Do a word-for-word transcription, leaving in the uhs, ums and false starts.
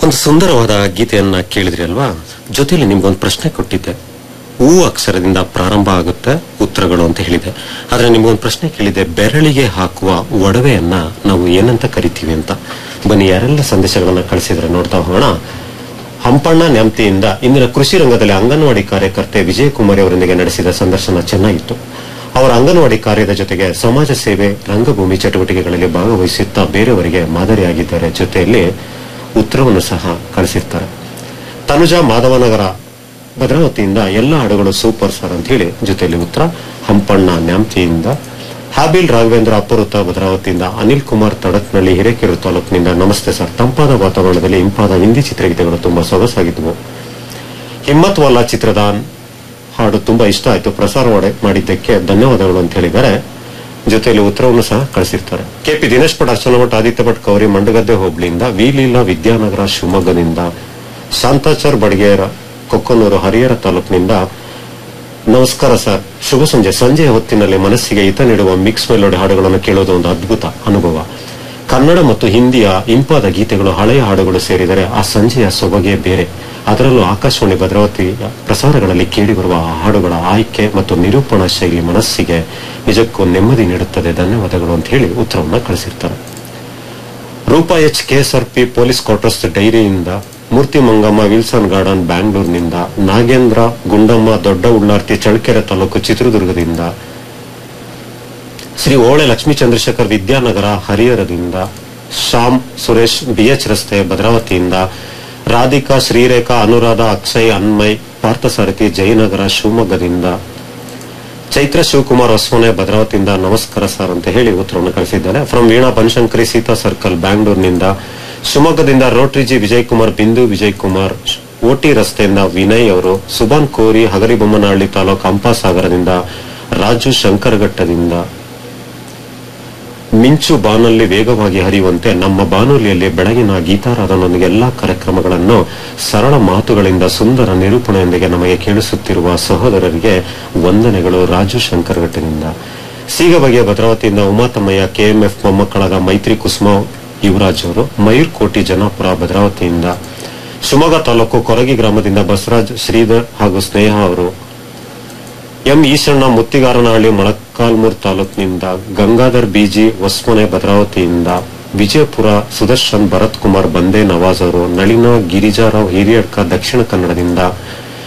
ಒಂದು ಸುಂದರವಾದ ಗೀತೆಯನ್ನ ಕೇಳಿದ್ರಿ ಅಲ್ವಾ? ಜೊತೆಲಿ ನಿಮ್ಗೊಂದು ಪ್ರಶ್ನೆ ಕೊಟ್ಟಿದ್ದೆ. ಹೂ ಅಕ್ಷರದಿಂದ ಪ್ರಾರಂಭ ಆಗುತ್ತೆ ಉತ್ತರಗಳು ಅಂತ ಹೇಳಿದೆ. ಆದ್ರೆ ನಿಮ್ಗೊಂದು ಪ್ರಶ್ನೆ ಕೇಳಿದೆ, ಬೆರಳಿಗೆ ಹಾಕುವ ಒಡವೆಯನ್ನ ನಾವು ಏನಂತ ಕರಿತೀವಿ ಅಂತ. ಬನ್ನಿ, ಯಾರೆಲ್ಲ ಸಂದೇಶಗಳನ್ನ ಕಳಿಸಿದ್ರೆ ನೋಡ್ತಾ ಹೋಗೋಣ. ಹಂಪಣ್ಣ ನ್ಯಾಮ್ತಿಯಿಂದ ಇಂದಿನ ಕೃಷಿ ರಂಗದಲ್ಲಿ ಅಂಗನವಾಡಿ ಕಾರ್ಯಕರ್ತೆ ವಿಜಯಕುಮಾರಿ ಅವರೊಂದಿಗೆ ನಡೆಸಿದ ಸಂದರ್ಶನ ಚೆನ್ನಾಗಿತ್ತು. ಅವರ ಅಂಗನವಾಡಿ ಕಾರ್ಯದ ಜೊತೆಗೆ ಸಮಾಜ ಸೇವೆ, ರಂಗಭೂಮಿ ಚಟುವಟಿಕೆಗಳಲ್ಲಿ ಭಾಗವಹಿಸುತ್ತಾ ಬೇರೆಯವರಿಗೆ ಮಾದರಿಯಾಗಿದ್ದಾರೆ. ಜೊತೆಯಲ್ಲಿ ಉತ್ತರವನ್ನು ಸಹ ಕಳಿಸಿರ್ತಾರೆ. ತನುಜಾ ಮಾಧವನಗರ ಭದ್ರಾವತಿಯಿಂದ ಎಲ್ಲ ಹಾಡುಗಳು ಸೂಪರ್ ಸರ್ ಅಂತ ಹೇಳಿ ಜೊತೆಯಲ್ಲಿ ಉತ್ತರ. ಹಂಪಣ್ಣ ನ್ಯಾಮ್ತಿಯಿಂದ, ಹಾಬಿಲ್ ರಾಘವೇಂದ್ರ ಅಪರುತ ಭದ್ರಾವತಿಯಿಂದ, ಅನಿಲ್ ಕುಮಾರ್ ತಡಕ್ನಳ್ಳಿ ಹಿರೇಕೆರೆ ತಾಲೂಕಿನಿಂದ ನಮಸ್ತೆ ಸರ್, ತಂಪಾದ ವಾತಾವರಣದಲ್ಲಿ ಇಂಪಾದ ಹಿಂದಿ ಚಿತ್ರಗೀತೆಗಳು ತುಂಬಾ ಸೊಗಸಾಗಿದ್ವು. ಹಿಮ್ಮತ್ ವಾಲಾ ಚಿತ್ರದ ಹಾಡು ತುಂಬಾ ಇಷ್ಟ ಆಯ್ತು, ಪ್ರಸಾರ ಮಾಡಿದ್ದಕ್ಕೆ ಧನ್ಯವಾದಗಳು ಅಂತ ಹೇಳಿದ್ದಾರೆ. ಜೊತೆಯಲ್ಲಿ ಉತ್ತರವನ್ನು ಸಹ ಕಳಿಸಿರ್ತಾರೆ. ಕೆಪಿ ದಿನೇಶ್ ಭಟ್, ಅರ್ಚನಾ ಭಟ್, ಆದಿತ್ಯ ಭಟ್ ಕೌರಿ ಮಂಡಗದ್ದೆ ಹೋಬಳಿಯಿಂದ, ವಿಲೀಲಾ ವಿದ್ಯಾನಗರ ಶಿವಮೊಗ್ಗದಿಂದ, ಶಾಂತಾಚಾರ್ ಬಡಗೇರ ಕೊಕ್ಕನೂರು ಹರಿಹರ ತಾಲೂಕಿನಿಂದ ನಮಸ್ಕಾರ ಸರ್, ಶುಭ ಸಂಜೆ. ಸಂಜೆಯ ಹೊತ್ತಿನಲ್ಲಿ ಮನಸ್ಸಿಗೆ ಹಿತ ನೀಡುವ ಮಿಕ್ಸ್ ಮೆಲೋಡಿ ಹಾಡುಗಳನ್ನು ಕೇಳೋದು ಒಂದು ಅದ್ಭುತ ಅನುಭವ. ಕನ್ನಡ ಮತ್ತು ಹಿಂದಿಯ ಇಂಪಾದ ಗೀತೆಗಳು, ಹಳೆಯ ಹಾಡುಗಳು ಸೇರಿದರೆ ಆ ಸಂಜೆಯ ಸೊಬಗೆ ಬೇರೆ. ಅದರಲ್ಲೂ ಆಕಾಶವಾಣಿ ಭದ್ರಾವತಿಯ ಪ್ರಸಾರಗಳಲ್ಲಿ ಕೇಳಿಬರುವ ಆ ಹಾಡುಗಳ ಆಯ್ಕೆ ಮತ್ತು ನಿರೂಪಣಾ ಶೈಲಿ ಮನಸ್ಸಿಗೆ ನಿಜಕ್ಕೂ ನೆಮ್ಮದಿ ನೀಡುತ್ತದೆ. ಧನ್ಯವಾದಗಳು ಅಂತ ಹೇಳಿ ಉತ್ತರವನ್ನು ಕಳಿಸಿರ್ತಾರೆ. Roopa H KSRP police quarters ಡೈರಿಯಿಂದ, ಮೂರ್ತಿ ಮಂಗಮ್ಮ ವಿಲ್ಸನ್ ಗಾರ್ಡನ್ ಬ್ಯಾಂಗ್ಳೂರಿನಿಂದ, ನಾಗೇಂದ್ರ ಗುಂಡಮ್ಮ ದೊಡ್ಡ ಉಳ್ಳಾರ್ತಿ ಚಳ್ಳಕೆರೆ ತಾಲೂಕು ಚಿತ್ರದುರ್ಗದಿಂದ, ಶ್ರೀ ಓಳೆ ಲಕ್ಷ್ಮೀ ಚಂದ್ರಶೇಖರ್ ವಿದ್ಯಾನಗರ ಹರಿಹರದಿಂದ, ಶ್ಯಾಮ್ ಸುರೇಶ್ ಬಿಎಚ್ ರಸ್ತೆ ಭದ್ರಾವತಿಯಿಂದ, ರಾಧಿಕಾ ಶ್ರೀರೇಖಾ ಅನುರಾಧ ಅಕ್ಷಯ್ ಅನ್ಮಯ್ ಪಾರ್ಥಸಾರಥಿ ಜಯನಗರ ಶಿವಮೊಗ್ಗದಿಂದ, ಚೈತ್ರ ಶಿವಕುಮಾರ್ ಹೊಸಮನೆ ಭದ್ರಾವತಿಯಿಂದ ನಮಸ್ಕಾರ ಸರ್ ಅಂತ ಹೇಳಿ ಉತ್ತರವನ್ನು ಕಳಿಸಿದ್ದಾರೆ. ಫ್ರಮ್ ವೀಣಾ ಬನಶಂಕರಿ ಸೀತಾ ಸರ್ಕಲ್ ಬ್ಯಾಂಗ್ಳೂರಿನಿಂದ, ಶಿವಮೊಗ್ಗದಿಂದ ರೋಟ್ರಿಜಿ ವಿಜಯ್ ಕುಮಾರ್, ಬಿಂದು ವಿಜಯ್ ಕುಮಾರ್ ಓಟಿ ರಸ್ತೆಯಿಂದ ವಿನಯ್ ಅವರು, ಸುಬಾನ್ ಕೋರಿ ಹಗರಿಬೊಮ್ಮನಹಳ್ಳಿ ತಾಲೂಕು ಹಂಪಾಸಾಗರದಿಂದ, ರಾಜು ಶಂಕರಘಟ್ಟದಿಂದ, ಮಿಂಚು ಬಾನಲ್ಲಿ ವೇಗವಾಗಿ ಹರಿಯುವಂತೆ ನಮ್ಮ ಬಾನುಲಿಯಲ್ಲಿ ಬೆಳಗಿನ ಗೀತಾರಾಧನೊಂದಿಗೆ ಎಲ್ಲಾ ಕಾರ್ಯಕ್ರಮಗಳನ್ನು ಸರಳ ಮಾತುಗಳಿಂದ ಸುಂದರ ನಿರೂಪಣೆಯೊಂದಿಗೆ ನಮಗೆ ಕೇಳಿಸುತ್ತಿರುವ ಸಹೋದರರಿಗೆ ವಂದನೆಗಳು. ರಾಜು ಶಂಕರಘಟ್ಟದಿಂದ, ಸೀಗಬಗೆಯ ಭದ್ರಾವತಿಯಿಂದ ಉಮಾತಮ್ಮಯ್ಯ, ಕೆಎಂಎಫ್ ಮೊಮ್ಮಕ್ಕಳಾದ ಮೈತ್ರಿ ಕುಸುಮ ಯುವರಾಜ್ ಅವರು, ಮಯೂರ್ ಕೋಟಿ ಜನಾಪುರ ಭದ್ರಾವತಿಯಿಂದ, ಶಿವಮೊಗ್ಗ ತಾಲೂಕು ಕೊರಗಿ ಗ್ರಾಮದಿಂದ ಬಸವರಾಜ್ ಶ್ರೀಧರ್ ಹಾಗೂ ಸ್ನೇಹ ಅವರು, ಎಂ ಈಶಣ್ಣ ಮುತ್ತಿಗಾರನಹಳ್ಳಿ ಮೊಳಕಾಲ್ಮೂರು ತಾಲೂಕಿನಿಂದ, ಗಂಗಾಧರ್ ಬಿಜಿ ಹೊಸಮನೆ ಭದ್ರಾವತಿಯಿಂದ, ವಿಜಯಪುರ ಸುದರ್ಶನ್ ಭರತ್ ಕುಮಾರ್ ಬಂದೇ ನವಾಜ್ ಅವರು, ನಳಿನ ಗಿರಿಜಾರಾವ್ ಹಿರಿಯಡ್ಕ ದಕ್ಷಿಣ ಕನ್ನಡದಿಂದ,